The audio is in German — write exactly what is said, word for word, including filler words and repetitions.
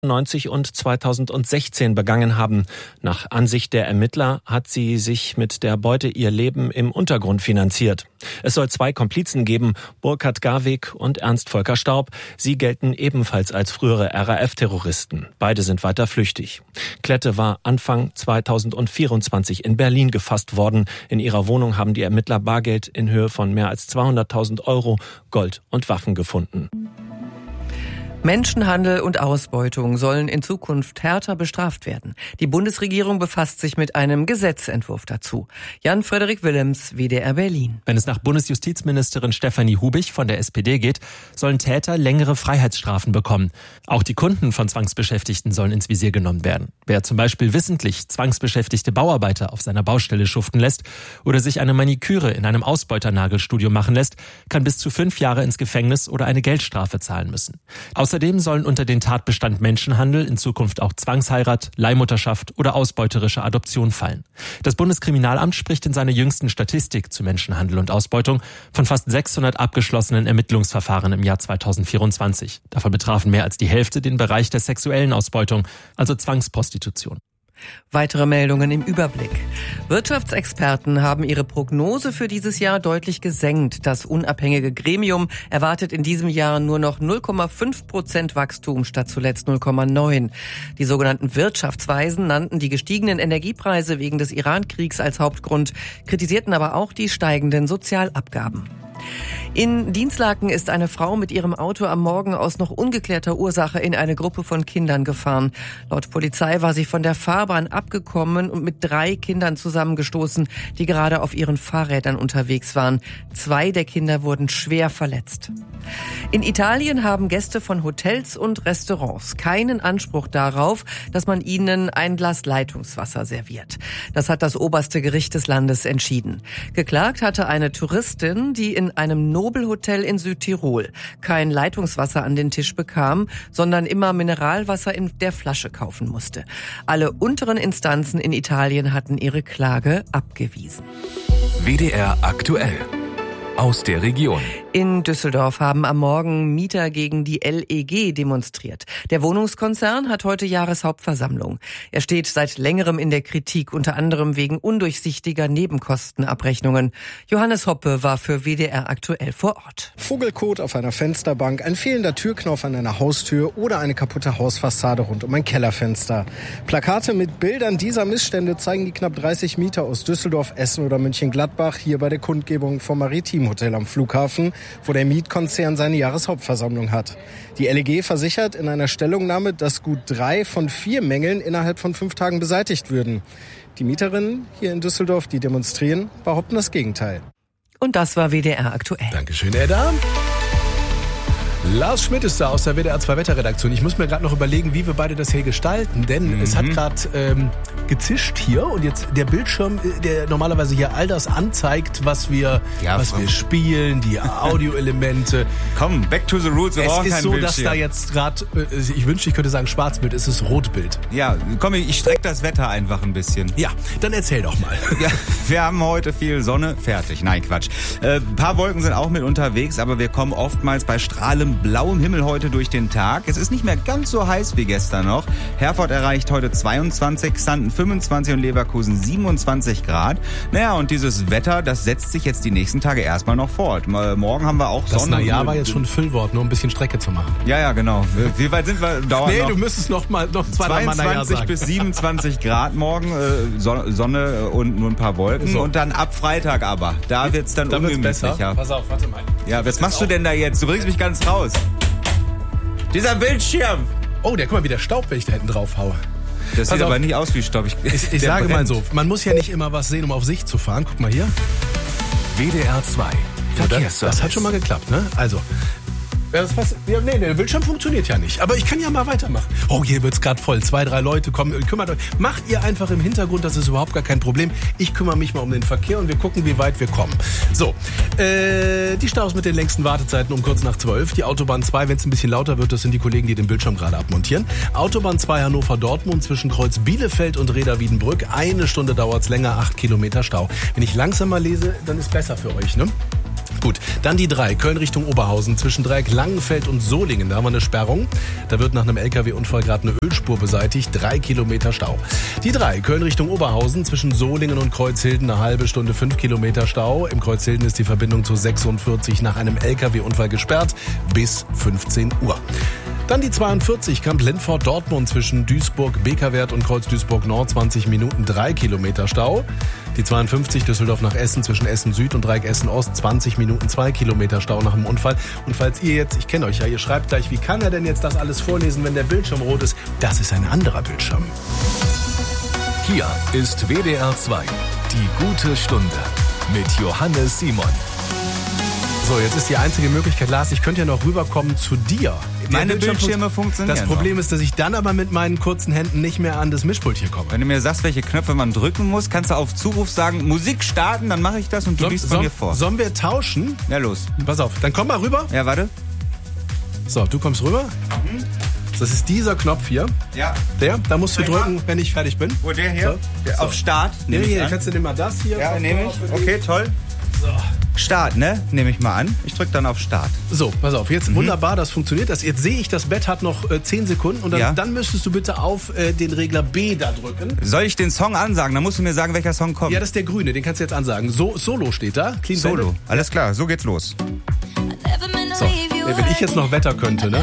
neunzig und zweitausendsechzehn begangen haben. Nach Ansicht der Ermittler hat sie sich mit der Beute ihr Leben im Untergrund finanziert. Es soll zwei Komplizen geben, Burkhard Garwig und Ernst Volker Staub. Sie gelten ebenfalls als frühere R A F-Terroristen. Beide sind weiter flüchtig. Klette war Anfang zweitausendvierundzwanzig in Berlin gefasst worden. In ihrer Wohnung haben die Ermittler Bargeld in Höhe von mehr als zweihunderttausend Euro, Gold und Waffen gefunden. Menschenhandel und Ausbeutung sollen in Zukunft härter bestraft werden. Die Bundesregierung befasst sich mit einem Gesetzentwurf dazu. Jan-Frederik Willems, W D R Berlin. Wenn es nach Bundesjustizministerin Stefanie Hubich von der S P D geht, sollen Täter längere Freiheitsstrafen bekommen. Auch die Kunden von Zwangsbeschäftigten sollen ins Visier genommen werden. Wer zum Beispiel wissentlich zwangsbeschäftigte Bauarbeiter auf seiner Baustelle schuften lässt oder sich eine Maniküre in einem Ausbeuternagelstudio machen lässt, kann bis zu fünf Jahre ins Gefängnis oder eine Geldstrafe zahlen müssen. Außerdem sollen unter den Tatbestand Menschenhandel in Zukunft auch Zwangsheirat, Leihmutterschaft oder ausbeuterische Adoption fallen. Das Bundeskriminalamt spricht in seiner jüngsten Statistik zu Menschenhandel und Ausbeutung von fast sechshundert abgeschlossenen Ermittlungsverfahren im Jahr zweitausendvierundzwanzig. Davon betrafen mehr als die Hälfte den Bereich der sexuellen Ausbeutung, also Zwangsprostitution. Weitere Meldungen im Überblick. Wirtschaftsexperten haben ihre Prognose für dieses Jahr deutlich gesenkt. Das unabhängige Gremium erwartet in diesem Jahr nur noch null Komma fünf Prozent Wachstum statt zuletzt null Komma neun. Die sogenannten Wirtschaftsweisen nannten die gestiegenen Energiepreise wegen des Iran-Kriegs als Hauptgrund, kritisierten aber auch die steigenden Sozialabgaben. In Dinslaken ist eine Frau mit ihrem Auto am Morgen aus noch ungeklärter Ursache in eine Gruppe von Kindern gefahren. Laut Polizei war sie von der Fahrbahn abgekommen und mit drei Kindern zusammengestoßen, die gerade auf ihren Fahrrädern unterwegs waren. Zwei der Kinder wurden schwer verletzt. In Italien haben Gäste von Hotels und Restaurants keinen Anspruch darauf, dass man ihnen ein Glas Leitungswasser serviert. Das hat das oberste Gericht des Landes entschieden. Geklagt hatte eine Touristin, die in einem Nobelhotel in Südtirol kein Leitungswasser an den Tisch bekam, sondern immer Mineralwasser in der Flasche kaufen musste. Alle unteren Instanzen in Italien hatten ihre Klage abgewiesen. W D R aktuell. Aus der Region. In Düsseldorf haben am Morgen Mieter gegen die L E G demonstriert. Der Wohnungskonzern hat heute Jahreshauptversammlung. Er steht seit längerem in der Kritik, unter anderem wegen undurchsichtiger Nebenkostenabrechnungen. Johannes Hoppe war für W D R aktuell vor Ort. Vogelkot auf einer Fensterbank, ein fehlender Türknauf an einer Haustür oder eine kaputte Hausfassade rund um ein Kellerfenster. Plakate mit Bildern dieser Missstände zeigen die knapp dreißig Mieter aus Düsseldorf, Essen oder Mönchengladbach hier bei der Kundgebung vom Maritim-Hotel am Flughafen, wo der Mietkonzern seine Jahreshauptversammlung hat. Die L E G versichert in einer Stellungnahme, dass gut drei von vier Mängeln innerhalb von fünf Tagen beseitigt würden. Die Mieterinnen hier in Düsseldorf, die demonstrieren, behaupten das Gegenteil. Und das war W D R aktuell. Dankeschön, Edda. Lars Schmidt ist da aus der W D R zwei Wetterredaktion. Ich muss mir gerade noch überlegen, wie wir beide das hier gestalten, denn mhm. es hat gerade ähm, gezischt hier und jetzt der Bildschirm, der normalerweise hier all das anzeigt, was wir, ja, was wir spielen, die Audioelemente. Komm, back to the roots. Wir es ist so, Bildschirm. Dass da jetzt gerade, ich wünschte, ich könnte sagen Schwarzbild, es ist Rotbild. Ja, komm, ich strecke das Wetter einfach ein bisschen. Ja, dann erzähl doch mal. Ja, wir haben heute viel Sonne, fertig. Nein, Quatsch. Äh, ein paar Wolken sind auch mit unterwegs, aber wir kommen oftmals bei strahlendem blauem Himmel heute durch den Tag. Es ist nicht mehr ganz so heiß wie gestern noch. Herford erreicht heute zweiundzwanzig, Xanten fünfundzwanzig und Leverkusen siebenundzwanzig Grad. Naja, und dieses Wetter, das setzt sich jetzt die nächsten Tage erstmal noch fort. Morgen haben wir auch das Sonne. Das Naja war jetzt schon ein Füllwort, nur ein bisschen Strecke zu machen. Ja, ja, genau. Wie weit sind wir? Dauern nee, noch du müsstest noch mal noch zwei, zweiundzwanzig bis siebenundzwanzig Grad morgen, äh, Sonne und nur ein paar Wolken. So. Und dann ab Freitag aber. Da wird's dann da ungemütlicher. Pass auf, warte mal. Ja, was machst du denn da jetzt? Du bringst mich ganz raus. Dieser Bildschirm! Oh, der, guck mal, wie der Staub, wenn ich da hinten drauf haue. Das Pass sieht auf. Aber nicht aus wie Staub. Ich, ich, ich sage brennt. mal so, man muss ja nicht immer was sehen, um auf sich zu fahren. Guck mal hier. W D R zwei. Das, das hat schon mal geklappt, ne? Also, das fast, ja, nee, der Bildschirm funktioniert ja nicht. Aber ich kann ja mal weitermachen. Oh, hier wird's gerade voll. Zwei, drei Leute kommen. Kümmert euch. Macht ihr einfach im Hintergrund, das ist überhaupt gar kein Problem. Ich kümmere mich mal um den Verkehr und wir gucken, wie weit wir kommen. So, äh, die Staus mit den längsten Wartezeiten um kurz nach zwölf. Die Autobahn zwei, wenn es ein bisschen lauter wird, das sind die Kollegen, die den Bildschirm gerade abmontieren. Autobahn zwei Hannover-Dortmund zwischen Kreuz Bielefeld und Reda-Wiedenbrück. Eine Stunde dauert's länger, acht Kilometer Stau. Wenn ich langsamer lese, dann ist besser für euch, ne? Gut, dann die drei, Köln Richtung Oberhausen, zwischen Dreieck Langenfeld und Solingen, da haben wir eine Sperrung. Da wird nach einem L K W-Unfall gerade eine Ölspur beseitigt, drei Kilometer Stau. Die drei, Köln Richtung Oberhausen, zwischen Solingen und Kreuzhilden, eine halbe Stunde, fünf Kilometer Stau. Im Kreuzhilden ist die Verbindung zu sechsundvierzig nach einem L K W-Unfall gesperrt bis fünfzehn Uhr. Dann die zweiundvierzig, Kamp Lindfort-Dortmund zwischen Duisburg-Bekerwert und Kreuz Duisburg-Nord, zwanzig Minuten, drei Kilometer Stau. Die zweiundfünfzig, Düsseldorf nach Essen zwischen Essen Süd und Dreieck Essen Ost, zwanzig Minuten, zwei Kilometer Stau nach dem Unfall. Und falls ihr jetzt, ich kenne euch ja, ihr schreibt gleich, wie kann er denn jetzt das alles vorlesen, wenn der Bildschirm rot ist? Das ist ein anderer Bildschirm. Hier ist W D R zwei, die gute Stunde mit Johannes Simon. So, jetzt ist die einzige Möglichkeit, Lars, ich könnte ja noch rüberkommen zu dir. Meine Bildschirme funktionieren. Das Problem noch. ist, dass ich dann aber mit meinen kurzen Händen nicht mehr an das Mischpult hier komme. Wenn du mir sagst, welche Knöpfe man drücken muss, kannst du auf Zuruf sagen, Musik starten, dann mache ich das und du So, liest so, von mir vor. Sollen wir tauschen? Ja, los. Pass auf, dann komm mal rüber. Ja, warte. So, du kommst rüber. Das ist dieser Knopf hier. Ja. Der, da musst du drücken, wenn ich fertig bin. Wo der hier? So. Der So. Auf Start. Nee, Nehme ich hier, an. kannst du dir mal das hier. Ja, nehme ich. Okay, toll. So. Start, ne? Nehme ich mal an. Ich drücke dann auf Start. So, pass auf, jetzt wunderbar, das funktioniert. Das, jetzt sehe ich, das Bett hat noch äh, zehn Sekunden und dann, Ja. dann müsstest du bitte auf äh, den Regler B da drücken. Soll ich den Song ansagen? Dann musst du mir sagen, welcher Song kommt. Ja, das ist der grüne, den kannst du jetzt ansagen. So, Solo steht da. Clean Solo. Bandit. Alles klar, so geht's los. So, wenn ich jetzt noch Wetter könnte, ne?